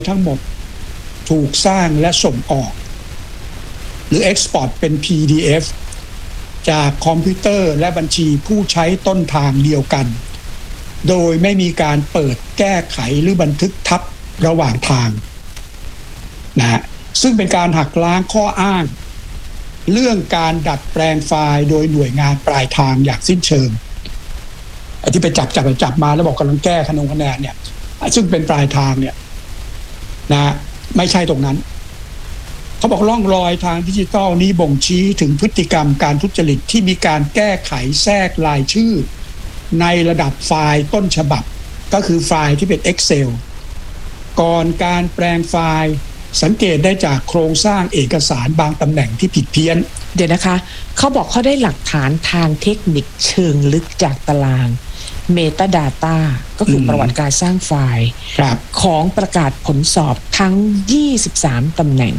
ทั้งหมดถูกสร้างและส่งออกหรือ Export เป็น PDF จากคอมพิวเตอร์และบัญชีผู้ใช้ต้นทางเดียวกันโดยไม่มีการเปิดแก้ไขหรือบันทึกทับระหว่างทางนะซึ่งเป็นการหักล้างข้ออ้างเรื่องการดัดแปลงไฟล์โดยหน่วยงานปลายทางอย่างสิ้นเชิงไอ้ที่ไปจับมาแล้วบอกกำลังแก้คะแนนเนี่ยซึ่งเป็นปลายทางเนี่ยนะไม่ใช่ตรงนั้นเขาบอกร่องรอยทางดิจิทัลนี้บ่งชี้ถึงพฤติกรรมการทุจริตที่มีการแก้ไขแทรกรายชื่อในระดับไฟล์ต้นฉบับก็คือไฟล์ที่เป็น Excel ก่อนการแปลงไฟล์สังเกตได้จากโครงสร้างเอกสารบางตำแหน่งที่ผิดเพี้ยนเดี๋ยวนะคะเขาบอกเขาได้หลักฐานทางเทคนิคเชิงลึกจากตาราง Metadata ก็คือประวัติการสร้างไฟล์ของประกาศผลสอบทั้ง23ตำแหน่ง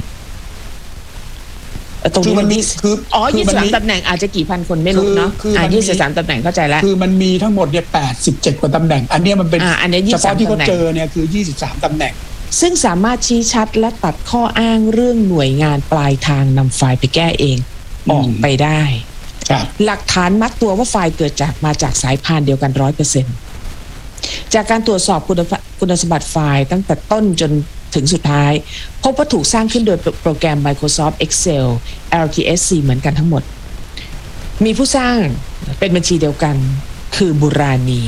ตรงนี้มันคือ23ตำแหน่งอาจจะกี่พันคนไม่รู้เนาะ23ตำแหน่งเข้าใจแล้วคือมันมีทั้งหมดเนี่ย87กว่าตำแหน่งอันนี้มันเป็นเฉพาะที่เขาเจอเนี่ยคือ23ตำแหน่งซึ่งสามารถชี้ชัดและตัดข้ออ้างเรื่องหน่วยงานปลายทางนำไฟล์ไปแก้เองออกไปได้หลักฐานมัดตัวว่าไฟล์เกิดมาจากสายพานเดียวกัน 100% จากการตรวจสอบคุณสมบัติไฟล์ตั้งแต่ต้นจนถึงสุดท้ายพบว่าถูกสร้างขึ้นโดยโปรแกรม Microsoft Excel LTSC เหมือนกันทั้งหมดมีผู้สร้างเป็นบัญชีเดียวกันคือบุรานี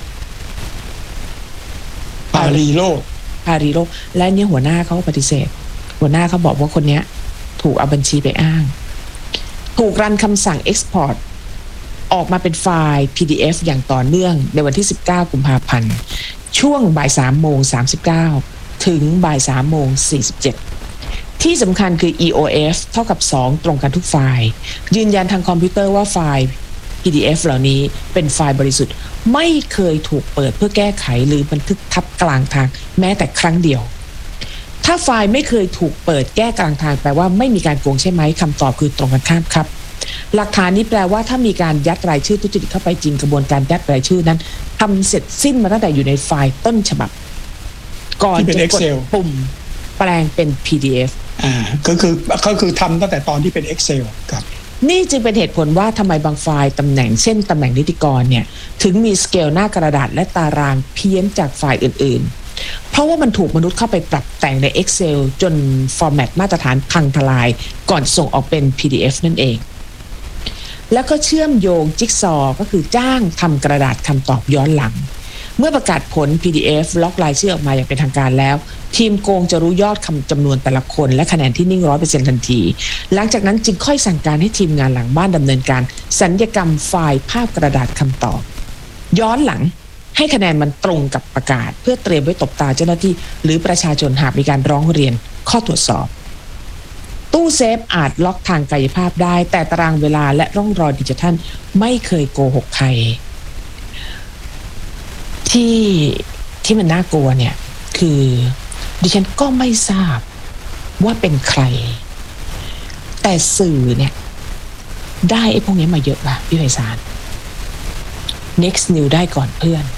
ปารีโรและเนี่ยหัวหน้าเขาปฏิเสธหัวหน้าเขาบอกว่าคนนี้ถูกเอาบัญชีไปอ้างถูกรันคำสั่ง Export ออกมาเป็นไฟล์ PDF อย่างต่อเนื่องในวันที่19กุมภาพันธ์ช่วงบ่าย 3:39 ถึงบ่าย 3:47 ที่สำคัญคือ EOF เท่ากับ2ตรงกันทุกไฟล์ยืนยันทางคอมพิวเตอร์ว่าไฟล์ PDF เหล่านี้เป็นไฟล์บริสุทธิ์ไม่เคยถูกเปิดเพื่อแก้ไขหรือบันทึกทับกลางทางแม้แต่ครั้งเดียวถ้าไฟล์ไม่เคยถูกเปิดแก้กลางทางแปลว่าไม่มีการโกงใช่ไหมคำตอบคือตรงกันข้ามครับหลักฐานนี้แปลว่าถ้ามีการยัดรายชื่อทุจริตเข้าไปจริงกระบวนการยัดรายชื่อนั้นทำเสร็จสิ้นมาตั้งแต่อยู่ในไฟล์ต้นฉบับก่อนจะกดปุ่มแปลงเป็น PDF ก็คือทำตั้งแต่ตอนที่เป็น Excel ครับนี่จึงเป็นเหตุผลว่าทำไมบางไฟล์ตำแหน่งเช่นตำแหน่งนิติกรเนี่ยถึงมีสเกลหน้ากระดาษและตารางเพี้ยนจากไฟล์อื่นๆเพราะว่ามันถูกมนุษย์เข้าไปปรับแต่งใน Excel จนฟอร์แมตมาตรฐานพังทลายก่อนส่งออกเป็น PDF นั่นเองแล้วก็เชื่อมโยงจิ๊กซอว์ก็คือจ้างทำกระดาษคำตอบย้อนหลังเมื่อประกาศผล PDF ล็อกรายชื่อออกมาอย่างเป็นทางการแล้วทีมโกงจะรู้ยอดคำจำนวนแต่ละคนและคะแนนที่นิ่ง 100% ทันทีหลังจากนั้นจึงค่อยสั่งการให้ทีมงานหลังบ้านดำเนินการสัญญกรรมไฟล์ภาพกระดาษคำตอบย้อนหลังให้คะแนนมันตรงกับประกาศเพื่อเตรียมไว้ตบตาเจ้าหน้าที่หรือประชาชนหากมีการร้องเรียนข้อตรวจสอบตู้เซฟอาจล็อกทางกายภาพได้แต่ตารางเวลาและร่องรอยดิจิทัลไม่เคยโกหกใครที่มันน่ากลัวเนี่ยคือดิฉันก็ไม่ทราบว่าเป็นใครแต่สื่อเนี่ยได้ไอ้พวกนี้มาเยอะป่ะพี่ไพศาล Next New ได้ก่อนเพื่อน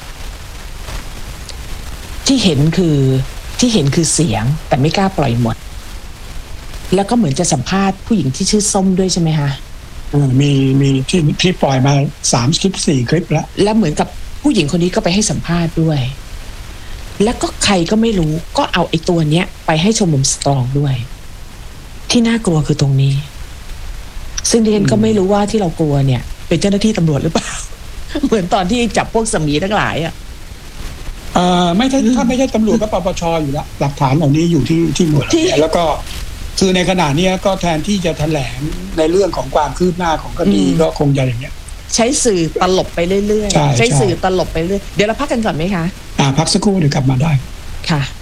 ที่เห็นคือเสียงแต่ไม่กล้าปล่อยหมดแล้วก็เหมือนจะสัมภาษณ์ผู้หญิงที่ชื่อส้มด้วยใช่ไหมคะมีที่ปล่อยมา3 คลิป 4 คลิปแล้วเหมือนกับผู้หญิงคนนี้ก็ไปให้สัมภาษณ์ด้วยแล้วก็ใครก็ไม่รู้ก็เอาไอ้ตัวเนี้ยไปให้ชมรมสตรองด้วยที่น่ากลัวคือตรงนี้ซึ่งดิฉันก็ไม่รู้ว่าที่เรากลัวเนี่ยเป็นเจ้าหน้าที่ตำรวจหรือเปล่า เหมือนตอนที่จับพวกสมีทั้งหลายอ่ะไม่ใช่ถ้าไม่ใช่ตำรวจก็ปปชอยู่แล้วหลักฐานเหล่านี้อยู่ที่หมดแล้วก็คือในขณะนี้ก็แทนที่จะแถลงในเรื่องของความคืบหน้าของคดีก็คงจะอย่างเงี้ยใช้สื่อตลบไปเรื่อยๆใช้สื่อตลบไปเรื่อยเดี๋ยวเราพักกันก่อนไหมคะพักสักครู่เดี๋ยวกลับมาได้ค่ะ